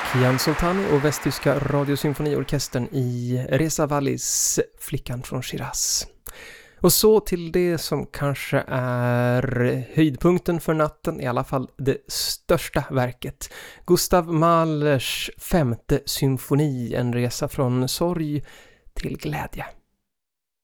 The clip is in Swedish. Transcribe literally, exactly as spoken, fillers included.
Kian Soltani och västtyska radiosymfoniorkestern i Reza Vallis Flickan från Shiraz. Och så till det som kanske är höjdpunkten för natten, i alla fall det största verket. Gustav Mahlers femte symfoni, en resa från sorg till glädje.